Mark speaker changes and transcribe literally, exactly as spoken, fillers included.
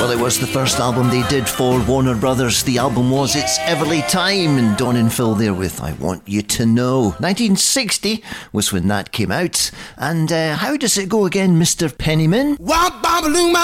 Speaker 1: Well, it was the first album they did for Warner Brothers. The album was It's Everly Time, and Don and Phil there with I Want You to Know. nineteen sixty was when that came out. And uh, how does it go again, Mister Pennyman?